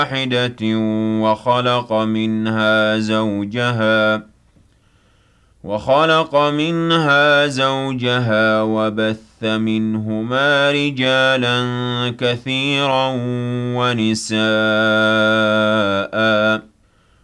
واحدة وخلق منها زوجها وبث منهما رجالا كثيرا ونساء